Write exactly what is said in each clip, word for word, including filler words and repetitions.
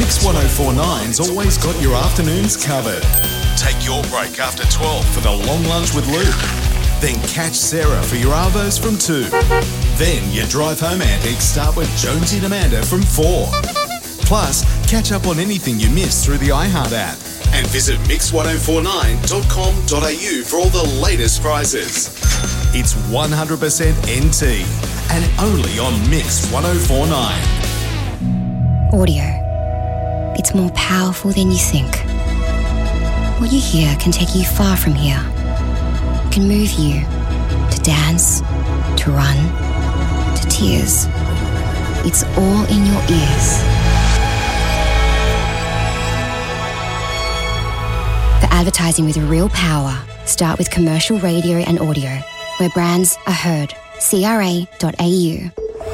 Mix one oh four nine's always got your afternoons covered. Take your break after twelve for the long lunch with Luke. Then catch Sarah for your Arvos from two. Then your drive home antics start with Jonesy and Amanda from four. Plus, catch up on anything you missed through the iHeart app. And visit mix one oh four nine dot com dot a u for all the latest prizes. It's one hundred percent N T and only on Mix one oh four nine. Audio. It's more powerful than you think. What you hear can take you far from here. It can move you to dance, to run, to tears. It's all in your ears. For advertising with real power, start with commercial radio and audio, where brands are heard. C R A dot A U.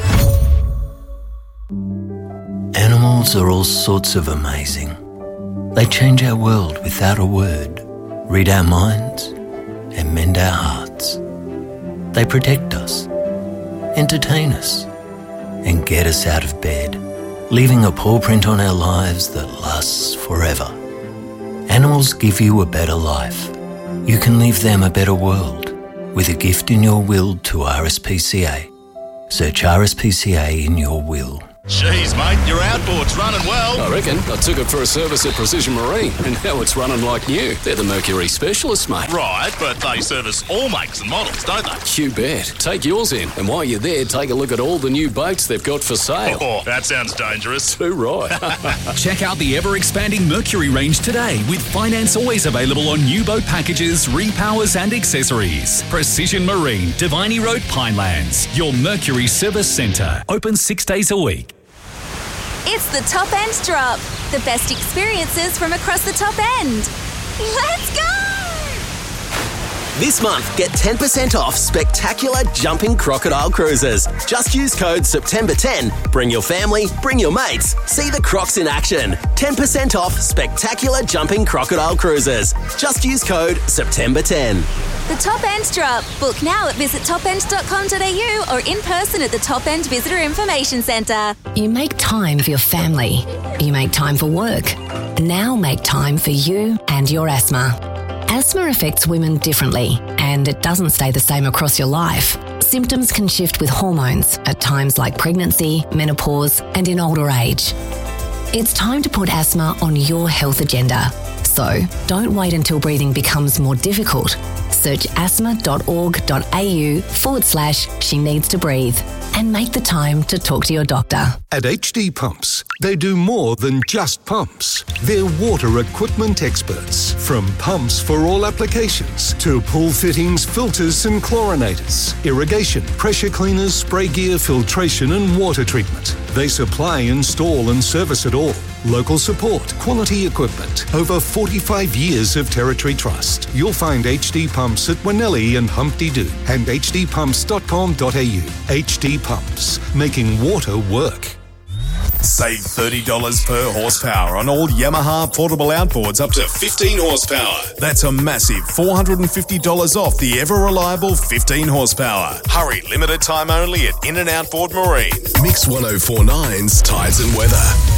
Animals are all sorts of amazing. They change our world without a word, read our minds, and mend our hearts. They protect us, entertain us, and get us out of bed, leaving a paw print on our lives that lasts forever. Animals give you a better life. You can leave them a better world with a gift in your will to R S P C A. Search R S P C A in your will. Jeez, mate, your outboard's running well. I reckon. I took it for a service at Precision Marine, and now it's running like new. They're the Mercury specialists, mate. Right, but they service all makes and models, don't they? You bet. Take yours in, and while you're there, take a look at all the new boats they've got for sale. Oh, that sounds dangerous. Too right. Check out the ever-expanding Mercury range today, with finance always available on new boat packages, repowers and accessories. Precision Marine, Diviny Road, Pinelands. Your Mercury service centre. Open six days a week. It's the Top End Drop. The best experiences from across the top end. Let's go! This month, get ten percent off spectacular jumping crocodile cruises. Just use code September ten. Bring your family, bring your mates. See the crocs in action. ten percent off spectacular jumping crocodile cruises. Just use code September ten. The Top End Drop. Book now at visit top end dot com dot a u or in person at the Top End Visitor Information Centre. You make time for your family. You make time for work. Now make time for you and your asthma. Asthma affects women differently, and it doesn't stay the same across your life. Symptoms can shift with hormones at times like pregnancy, menopause, and in older age. It's time to put asthma on your health agenda. So don't wait until breathing becomes more difficult. Search asthma dot org dot a u forward slash she needs to breathe and make the time to talk to your doctor. At H D Pumps, they do more than just pumps. They're water equipment experts. From pumps for all applications to pool fittings, filters and chlorinators, irrigation, pressure cleaners, spray gear, filtration and water treatment. They supply, install and service it all. Local support, quality equipment, over forty-five years of territory trust. You'll find H D Pumps at Winnelli and Humpty Doo and h d pumps dot com dot a u. H D Pumps, making water work. Save thirty dollars per horsepower on all Yamaha portable outboards up to fifteen horsepower. That's a massive four hundred fifty dollars off the ever-reliable fifteen horsepower. Hurry, limited time only at In and Outboard Marine. Mix one oh four nine's Tides and Weather.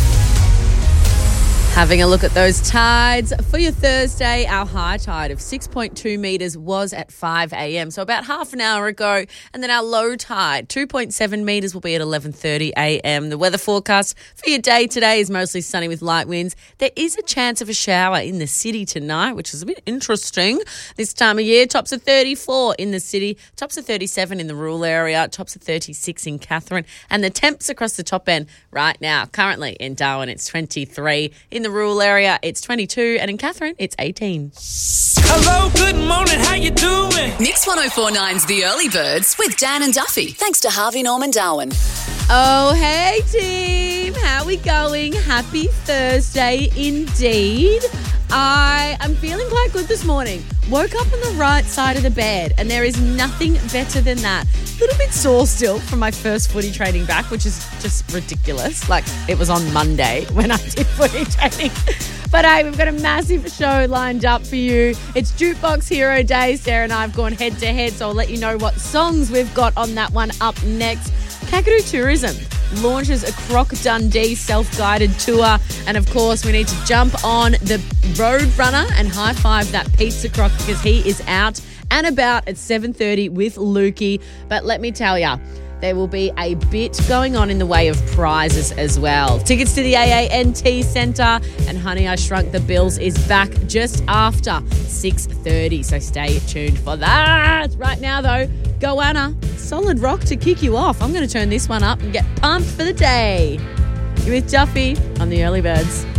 Having a look at those tides for your Thursday, our high tide of six point two metres was at five a m, so about half an hour ago, and then our low tide, two point seven metres, will be at eleven thirty a m. The weather forecast for your day today is mostly sunny with light winds. There is a chance of a shower in the city tonight, which is a bit interesting this time of year. Tops of thirty-four in the city, tops of thirty-seven in the rural area, tops of thirty-six in Katherine, and the temps across the top end right now, currently in Darwin, it's twenty-three. In the rural area, it's twenty-two, and in Katherine, it's eighteen. Hello, good morning, how you doing? Mix one oh four nine's The Early Birds with Dan and Duffy, thanks to Harvey Norman Darwin. Oh, hey team, how we going? Happy Thursday indeed. I am feeling quite good this morning. Woke up on the right side of the bed, and there is nothing better than that. A little bit sore still from my first footy training back, which is just ridiculous. Like, it was on Monday when I did footy training. But hey, we've got a massive show lined up for you. It's Jukebox Hero Day. Sarah and I have gone head to head, so I'll let you know what songs we've got on that one up next. Kakadu Tourism launches a Croc Dundee self-guided tour. And of course, we need to jump on the Road Runner and high five that Pizza Croc because he is out and about at seven thirty with Lukey. But let me tell ya, there will be a bit going on in the way of prizes as well. Tickets to the A A N T Centre and Honey, I Shrunk the Bills is back just after six thirty. So stay tuned for that. Right now, though, Goanna, solid rock to kick you off. I'm going to turn this one up and get pumped for the day. You're with Duffy on the Early Birds.